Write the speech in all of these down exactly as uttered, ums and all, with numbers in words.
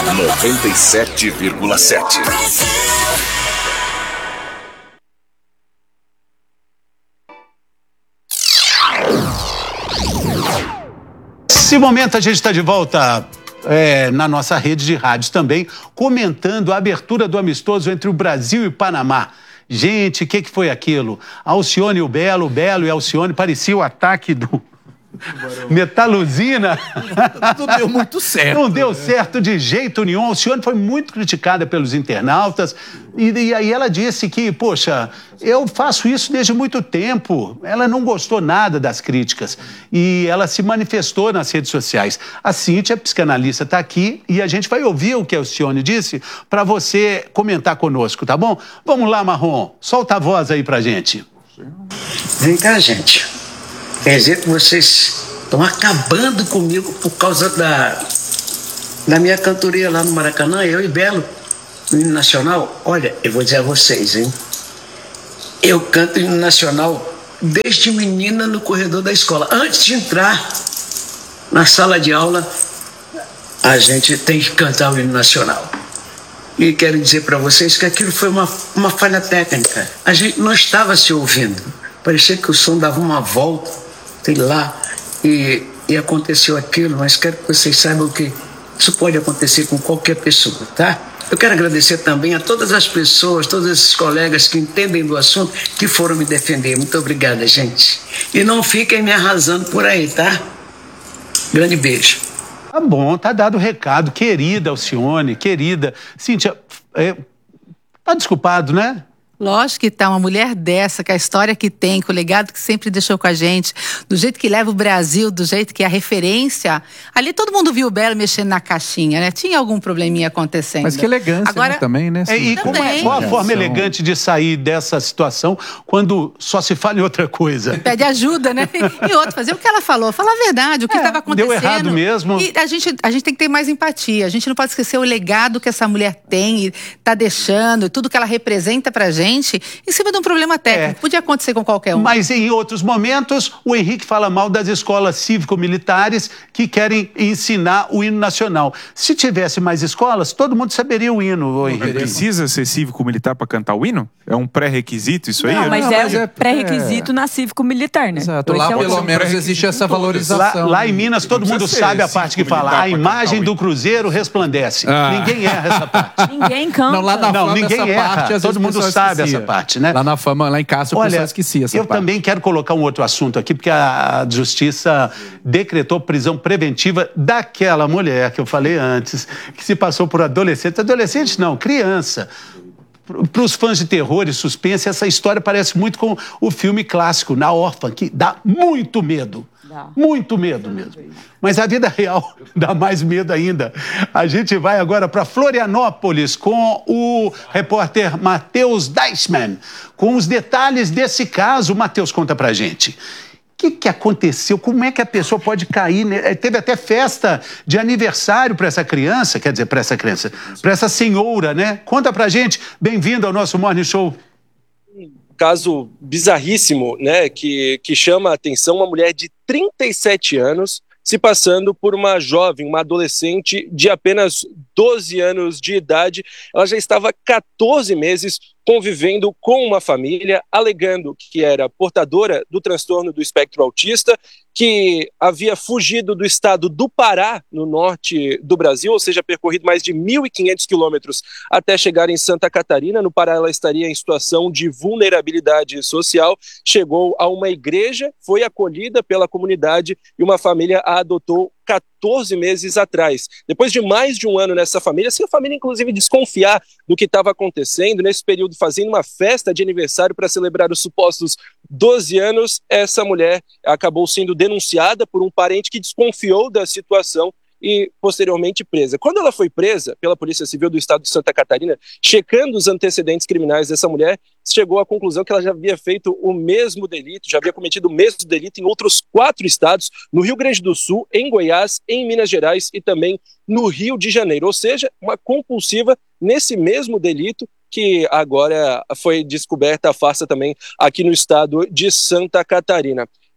noventa e sete vírgula sete. Nesse momento a gente está de volta é, na nossa rede de rádios também, comentando a abertura do amistoso entre o Brasil e o Panamá. Gente, o que, que foi aquilo? Alcione e o Belo, o Belo e a Alcione, parecia o ataque do Metaluzina. Não deu muito certo. Não deu certo de jeito nenhum. A Alcione foi muito criticada pelos internautas e, e aí ela disse que, poxa, eu faço isso desde muito tempo. Ela não gostou nada das críticas e ela se manifestou nas redes sociais. A Cíntia, psicanalista, está aqui e a gente vai ouvir o que a Alcione disse para você comentar conosco, tá bom? Vamos lá, Marrom, solta a voz aí pra gente. Vem cá, gente. Quer dizer que vocês estão acabando comigo por causa da, da minha cantoria lá no Maracanã, eu e Belo, no hino nacional. Olha, eu vou dizer a vocês, hein? Eu canto hino nacional desde menina no corredor da escola. Antes de entrar na sala de aula, a gente tem que cantar o hino nacional. E quero dizer para vocês que aquilo foi uma, uma falha técnica. A gente não estava se ouvindo. Parecia que o som dava uma volta, sei lá, e, e aconteceu aquilo, mas quero que vocês saibam que isso pode acontecer com qualquer pessoa, tá? Eu quero agradecer também a todas as pessoas, todos esses colegas que entendem do assunto, que foram me defender. Muito obrigada, gente. E não fiquem me arrasando por aí, tá? Grande beijo. Tá bom, tá dado o recado. Querida Alcione, querida. Cíntia, é, tá desculpado, né? Lógico que tá, uma mulher dessa, com a história que tem, com o legado que sempre deixou com a gente, do jeito que leva o Brasil, do jeito que é a referência. Ali todo mundo viu o Belo mexendo na caixinha, né? Tinha algum probleminha acontecendo. Mas que elegância. Agora, né, também, né? É, e como é, qual a forma elegante de sair dessa situação quando só se fala em outra coisa? Pede ajuda, né? E outro, fazer o que ela falou, falar a verdade, o que estava é, acontecendo. Deu errado mesmo. E a gente, a gente tem que ter mais empatia, a gente não pode esquecer o legado que essa mulher tem e tá deixando, e tudo que ela representa pra gente, em cima de um problema técnico. É. Podia acontecer com qualquer um. Mas em outros momentos, o Henrique fala mal das escolas cívico-militares que querem ensinar o hino nacional. Se tivesse mais escolas, todo mundo saberia o hino, o Henrique. Precisa ser cívico-militar para cantar o hino? É um pré-requisito isso aí? Não, mas não, é mas um pré-requisito é... na cívico-militar, né? Exato. Lá, é pelo um menos, existe essa valorização. Lá, lá em Minas, todo mundo sabe a parte que fala a imagem do Cruzeiro resplandece. Ah. Ninguém erra essa parte. Ninguém canta. Não, lá na não, fama, ninguém essa erra. parte, todo mundo sabe essa parte, né? Lá na fama, lá em casa, o Olha, pessoal esquecia essa eu parte. também quero colocar um outro assunto aqui, porque a Justiça decretou prisão preventiva daquela mulher que eu falei antes, que se passou por adolescente. Adolescente não, criança. Para os fãs de terror e suspense, essa história parece muito com o filme clássico, Na Órfã, que dá muito medo. Dá. Muito medo mesmo. Mas a vida real dá mais medo ainda. A gente vai agora para Florianópolis com o repórter Matheus Deisman, com os detalhes desse caso. Matheus, conta pra gente. O que, que aconteceu? Como é que a pessoa pode cair? Né? Teve até festa de aniversário para essa criança, quer dizer, para essa criança, para essa senhora, né? Conta pra gente. Bem-vindo ao nosso Morning Show. Caso bizarríssimo, né, que, que chama a atenção, uma mulher de trinta e sete anos se passando por uma jovem, uma adolescente de apenas doze anos de idade. Ela já estava quatorze meses convivendo com uma família, alegando que era portadora do transtorno do espectro autista, que havia fugido do estado do Pará, no norte do Brasil, ou seja, percorrido mais de mil e quinhentos quilômetros até chegar em Santa Catarina. No Pará ela estaria em situação de vulnerabilidade social, chegou a uma igreja, foi acolhida pela comunidade e uma família a adotou quatorze meses atrás. Depois de mais de um ano nessa família, sem a família inclusive desconfiar do que estava acontecendo, nesse período fazendo uma festa de aniversário para celebrar os supostos doze anos, essa mulher acabou sendo denunciada por um parente que desconfiou da situação e posteriormente presa. Quando ela foi presa pela Polícia Civil do Estado de Santa Catarina, checando os antecedentes criminais dessa mulher, chegou à conclusão que ela já havia feito o mesmo delito, já havia cometido o mesmo delito em outros quatro estados, no Rio Grande do Sul, em Goiás, em Minas Gerais e também no Rio de Janeiro. Ou seja, uma compulsiva nesse mesmo delito que agora foi descoberta a farsa também aqui no estado de Santa Catarina.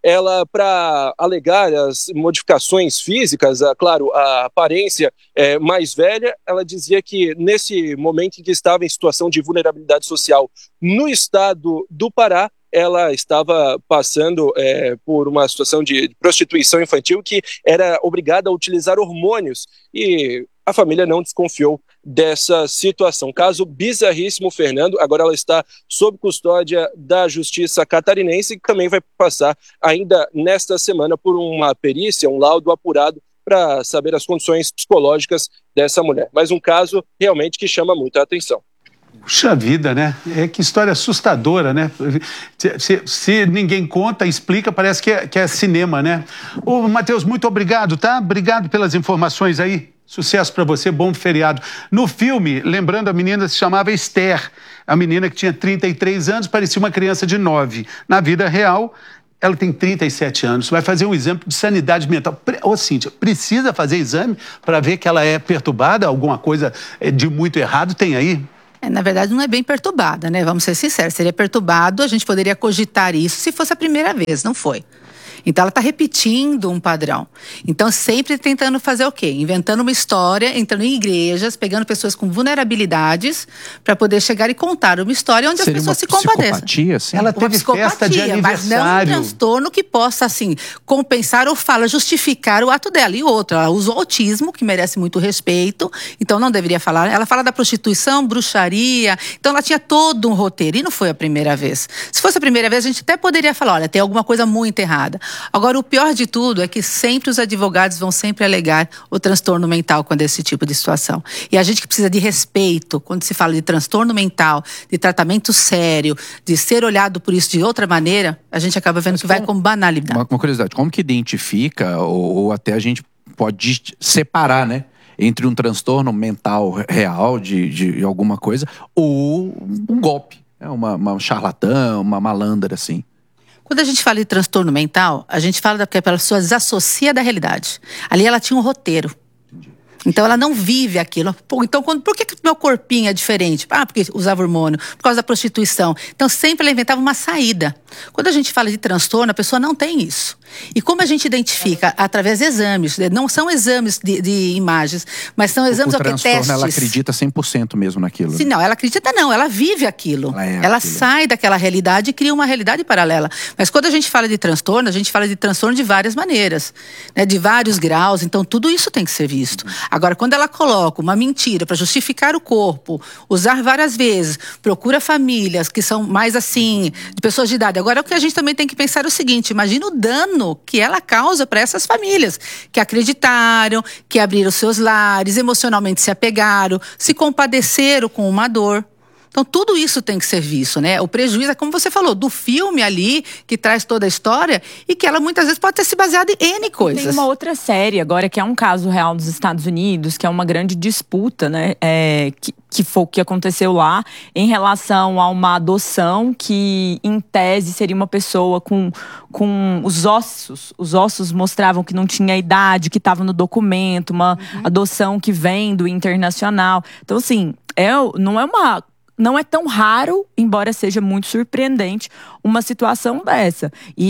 ela, para alegar as modificações físicas, a, claro, a aparência é, mais velha, ela dizia que nesse momento em que estava em situação de vulnerabilidade social no estado do Pará, ela estava passando é, por uma situação de prostituição infantil que era obrigada a utilizar hormônios e a família não desconfiou dessa situação. Caso bizarríssimo, Fernando. Agora ela está sob custódia da Justiça catarinense e também vai passar ainda nesta semana por uma perícia, um laudo apurado para saber as condições psicológicas dessa mulher. Mas um caso realmente que chama muito a atenção. Puxa vida, né? É que história assustadora, né? Se, se, se ninguém conta, explica, parece que é, que é cinema, né? Ô, Matheus, muito obrigado, tá? Obrigado pelas informações aí. Sucesso para você, bom feriado. No filme, lembrando, a menina se chamava Esther. A menina que tinha trinta e três anos, parecia uma criança de nove. Na vida real, ela tem trinta e sete anos. Vai fazer um exame de sanidade mental. Ô, Cíntia, precisa fazer exame para ver que ela é perturbada? Alguma coisa de muito errado tem aí? É, na verdade, não é bem perturbada, né? Vamos ser sinceros. Seria perturbado, a gente poderia cogitar isso se fosse a primeira vez, não foi. Então, ela está repetindo um padrão. Então, sempre tentando fazer o quê? Inventando uma história, entrando em igrejas, pegando pessoas com vulnerabilidades para poder chegar e contar uma história onde Seria as pessoas se uma compadeçam. psicopatia, assim? Ela Uma teve festa de aniversário. Mas não um transtorno que possa, assim, compensar ou fala, justificar o ato dela. E outra, ela usa o autismo, que merece muito respeito, então não deveria falar. Ela fala da prostituição, bruxaria, então ela tinha todo um roteiro, e não foi a primeira vez. Se fosse a primeira vez, a gente até poderia falar, olha, tem alguma coisa muito errada. Agora, o pior de tudo é que sempre os advogados vão sempre alegar o transtorno mental quando é esse tipo de situação. E a gente que precisa de respeito, quando se fala de transtorno mental, de tratamento sério, de ser olhado por isso de outra maneira, a gente acaba vendo que vai com banalidade. Uma, uma curiosidade, como que identifica, ou, ou até a gente pode separar, né? Entre um transtorno mental real de, de alguma coisa ou um golpe, né? uma, uma charlatã, uma malandra, assim. Quando a gente fala de transtorno mental, a gente fala que a pessoa desassocia da realidade. Ali ela tinha um roteiro. Então ela não vive aquilo. Pô, então, quando, por que, que meu corpinho é diferente? Ah, porque usava hormônio, por causa da prostituição. Então sempre ela inventava uma saída. Quando a gente fala de transtorno, a pessoa não tem isso. E como a gente identifica? Através de exames. Não são exames de, de imagens, mas são exames o, o ao que transtorno, testes. Ela acredita cem por cento mesmo naquilo. Sim, não, ela acredita não, ela vive aquilo. Ela, é ela aquilo. sai daquela realidade e cria uma realidade paralela. Mas quando a gente fala de transtorno, a gente fala de transtorno de várias maneiras, né, de vários graus, então tudo isso tem que ser visto. Agora, quando ela coloca uma mentira para justificar o corpo, usar várias vezes, procura famílias que são mais assim, de pessoas de idade. Agora, o que a gente também tem que pensar é o seguinte, imagina o dano que ela causa para essas famílias, que acreditaram, que abriram seus lares, emocionalmente se apegaram, se compadeceram com uma dor. Então, tudo isso tem que ser visto, né? O prejuízo é, como você falou, do filme ali, que traz toda a história, e que ela muitas vezes pode ter se baseado em N coisas. Tem uma outra série agora, que é um caso real dos Estados Unidos, que é uma grande disputa, né? É, que, que foi o que aconteceu lá, em relação a uma adoção que, em tese, seria uma pessoa com, com os ossos. Os ossos mostravam que não tinha idade, que estava no documento, uma uhum. adoção que vem do internacional. Então, assim, é, não é uma... Não é tão raro, embora seja muito surpreendente, uma situação dessa.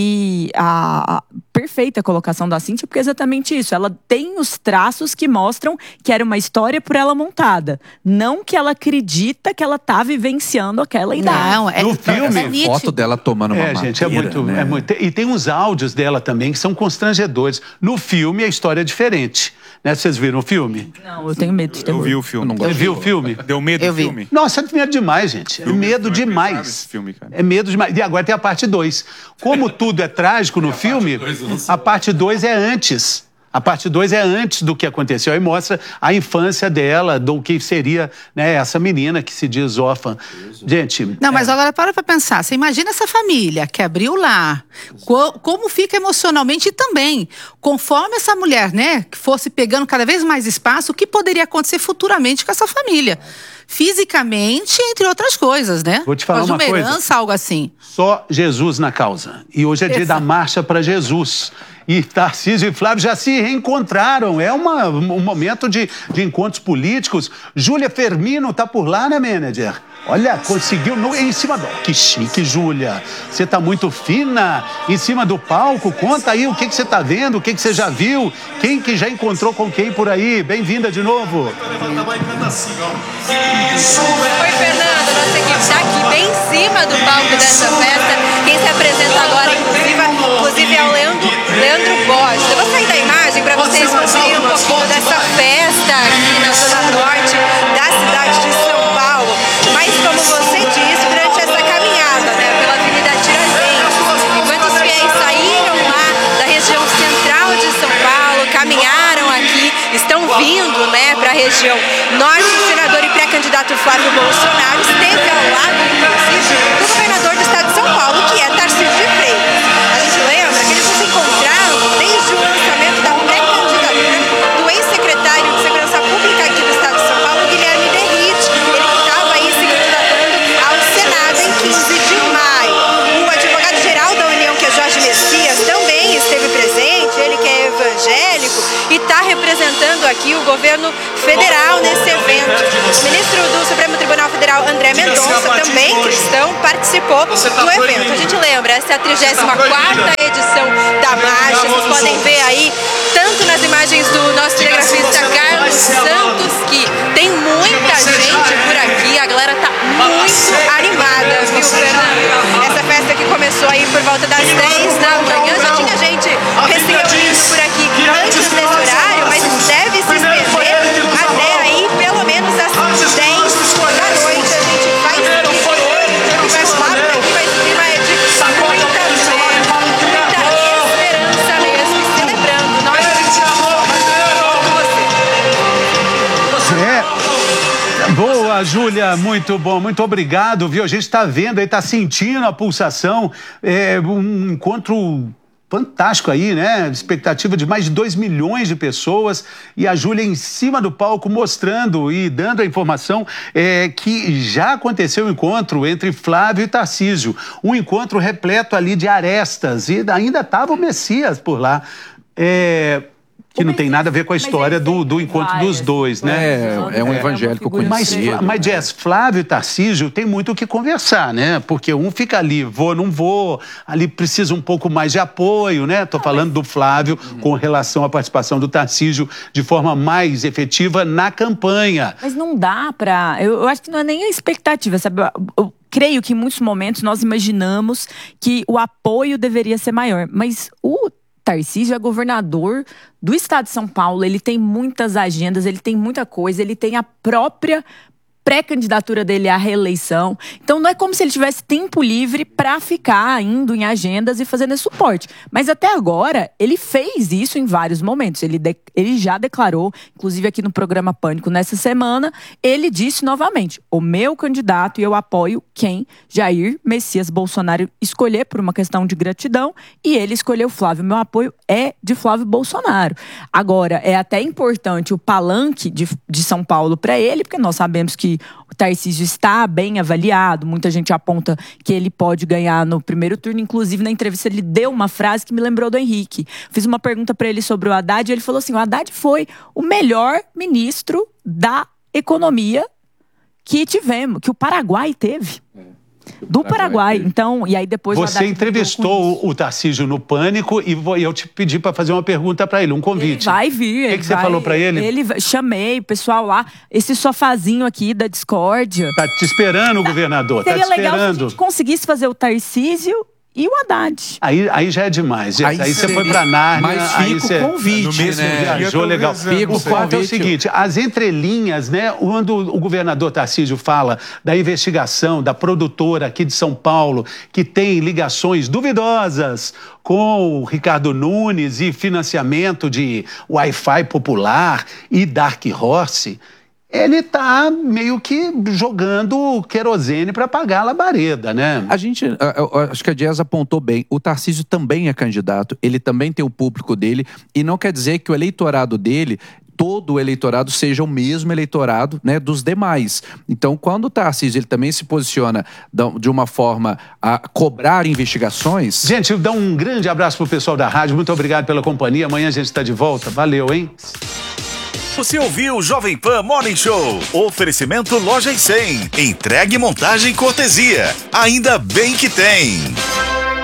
E a, a perfeita colocação da Cíntia, porque é exatamente isso. Ela tem os traços que mostram que era uma história por ela montada. Não que ela acredita que ela tá vivenciando aquela idade. Não, é, no filme, é foto dela tomando uma é, madeira, gente, é muito, né? é muito. E tem uns áudios dela também que são constrangedores. No filme, a história é diferente. Né? Vocês viram o filme? Não, eu tenho medo de ter Eu vi o filme. Você viu o filme? Deu medo Eu do vi. filme? Nossa, é medo demais, gente. É Filme, medo filme é pesado demais. esse filme, cara. É medo demais. E agora tem a parte dois. Como tudo é trágico no filme, a parte dois é antes. A parte dois é antes do que aconteceu. Aí mostra a infância dela, do que seria, né, essa menina que se diz órfã. Gente... Não, mas é... agora para pra pensar. Você imagina essa família que abriu o lar. Co- como fica emocionalmente e também. Conforme essa mulher, né, que fosse pegando cada vez mais espaço, o que poderia acontecer futuramente com essa família? Fisicamente, entre outras coisas, né? Vou te falar Mas uma uma coisa. herança, algo assim. Só Jesus na causa. E hoje é dia Essa. da marcha para Jesus. e Tarcísio e Flávio já se reencontraram. É uma, um momento de, de encontros políticos. Júlia Firmino tá por lá, né, manager? Olha, conseguiu no, em cima do... Que chique, Júlia. Você tá muito fina em cima do palco. Conta aí o que que você tá vendo, o que que você já viu, quem que já encontrou com quem por aí. Bem-vinda de novo. Oi, Fernando. Nossa equipe está aqui bem em cima do palco dessa festa. Quem se apresenta agora, inclusive, inclusive é o Leandro, Leandro Bosch. Eu vou sair da imagem para vocês conferirem um pouquinho dessa festa aqui na zona norte da cidade de São Paulo. Mas como você disse, durante essa caminhada, né, pela Avenida Tiradentes, enquanto os fiéis saíram lá da região central de São Paulo, caminharam aqui, estão vindo, né, para a região norte, o senador e pré-candidato Flávio Bolsonaro esteve ao lado, inclusive, do governador do estado de São Paulo, que é Tarcísio de Freitas. A gente lembra que eles se encontraram desde o lançamento da pré-candidatura do ex-secretário de Segurança Pública aqui do estado de São Paulo, Guilherme Derrite. Ele que estava aí se candidatando ao Senado em quinze de maio. O advogado-geral da União, que é Jorge Messias, também esteve presente, ele que é evangélico e está representando aqui o governo federal nesse evento. O ministro do Supremo Tribunal Federal, André Mendonça, também cristão, participou do evento. A gente lembra, essa é a trigésima quarta edição da marcha. Vocês podem ver aí, tanto nas imagens do nosso telegrafista Carlos Santos, que tem muita gente por aqui, a galera tá muito animada, viu, Fernando? Essa festa que começou aí por volta das dez da manhã, já tinha gente recebendo por aqui antes desse horário, mas deve se estender até aí, pelo menos às dez da noite. A gente vai seguir, vai falar por aqui, mas o clima é de muita fé, muita esperança mesmo, e celebrando. Nós É. Boa, Júlia, muito bom, muito obrigado, viu? A gente está vendo aí, está sentindo a pulsação, é um encontro fantástico aí, né? Expectativa de mais de dois milhões de pessoas e a Júlia em cima do palco mostrando e dando a informação é, que já aconteceu o um encontro entre Flávio e Tarcísio, um encontro repleto ali de arestas e ainda estava o Messias por lá. É... que não tem nada a ver com a história do, do encontro dos dois, né? É, é um evangélico conhecido. Mas, mas Jess, Flávio e Tarcísio tem muito o que conversar, né? Porque um fica ali, vou, não vou, ali precisa um pouco mais de apoio, né? Tô falando do Flávio uhum. com relação à participação do Tarcísio de forma mais efetiva na campanha. Mas não dá pra... Eu, eu acho que não é nem a expectativa, sabe? Eu, eu creio que em muitos momentos nós imaginamos que o apoio deveria ser maior, mas o Tarcísio é governador do estado de São Paulo, ele tem muitas agendas, ele tem muita coisa, ele tem a própria pré-candidatura dele à reeleição. Então não é como se ele tivesse tempo livre para ficar indo em agendas e fazendo esse suporte. Mas até agora, ele fez isso em vários momentos. Ele, de, ele já declarou, inclusive aqui no programa Pânico nessa semana, ele disse novamente, o meu candidato e eu apoio quem Jair Messias Bolsonaro escolher por uma questão de gratidão e ele escolheu Flávio. Meu apoio é de Flávio Bolsonaro. Agora, é até importante o palanque de, de São Paulo para ele, porque nós sabemos que o Tarcísio está bem avaliado, muita gente aponta que ele pode ganhar no primeiro turno, inclusive na entrevista ele deu uma frase que me lembrou do Henrique. Fiz uma pergunta para ele sobre o Haddad e ele falou assim, o Haddad foi o melhor ministro da economia que tivemos, que o Paraguai teve. Do Paraguai. Então, e aí depois... Você entrevistou o Tarcísio no Pânico e eu te pedi para fazer uma pergunta para ele, um convite. Ele vai vir. O que, que você vai, falou para ele? Ele chamei o pessoal lá, esse sofazinho aqui da discórdia. Tá te esperando, governador. Seria tá te legal esperando. se a gente conseguisse fazer o Tarcísio e o Haddad. Aí, aí já é demais. Aí, aí você foi pra Nárnia. Mas fica você, o convite, no mesmo né? Viajou legal. Fica o fato é o seguinte, as entrelinhas, né? Quando o governador Tarcísio fala da investigação da produtora aqui de São Paulo, que tem ligações duvidosas com o Ricardo Nunes e financiamento de Wi-Fi popular e Dark Horse, ele tá meio que jogando querosene para apagar a labareda, né? A gente, eu, eu, acho que a Jess apontou bem, o Tarcísio também é candidato, ele também tem o público dele, e não quer dizer que o eleitorado dele todo o eleitorado seja o mesmo eleitorado, né, dos demais. Então, quando o Tarcísio ele também se posiciona de uma forma a cobrar investigações... Gente, dá um grande abraço pro pessoal da rádio, muito obrigado pela companhia, amanhã a gente está de volta, valeu, hein? Você ouviu o Jovem Pan Morning Show. Oferecimento Lojas cem. Entregue montagem cortesia. Ainda bem que tem.